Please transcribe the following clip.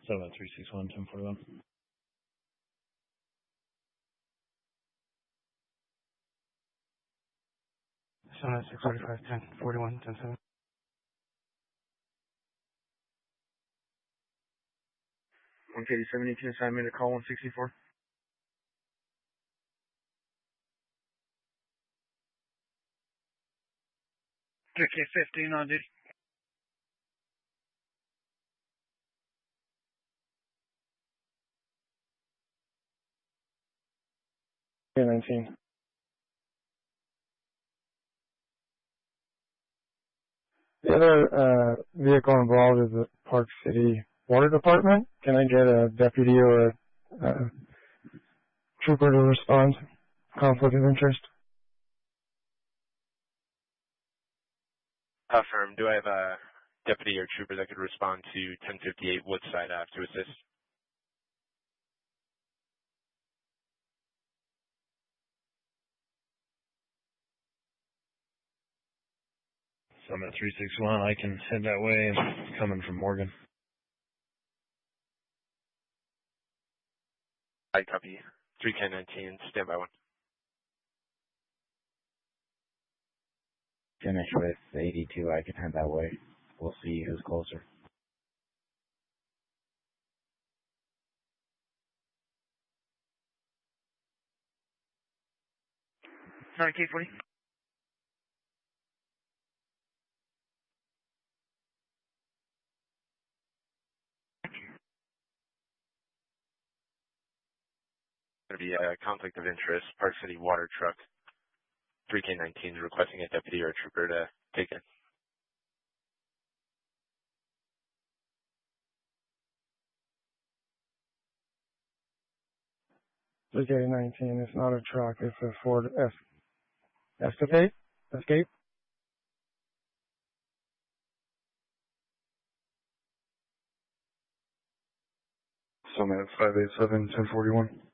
Summit 361, 1041. Summit 645, 1041, 107. One KD 72 assignment to call 164. K15 on duty. K19. The other vehicle involved is the Park City Water Department. Can I get a deputy or a trooper to respond? Conflict of interest. Affirm. Do I have a deputy or trooper that could respond to 1058 Woodside Ave to assist? Summit 361, I can head that way. I'm coming from Morgan. I copy. 3K19, standby one. Finish with 82, I can head that way. We'll see who's closer. Sorry, K40. Going to be a conflict of interest. Park City Water Truck. 3K19 is requesting a deputy or a trooper to take it. K19 is not a truck, it's a Ford Escape. Summit 587, 1041.